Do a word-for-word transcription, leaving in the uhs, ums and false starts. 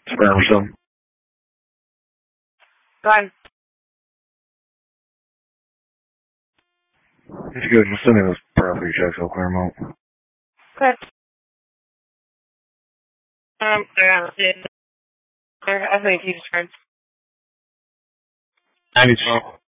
sperm or something? Go ahead. If you go, just send me those property checks, I'll clear them out. Okay. Um, yeah, I think he's trying. ninety-two.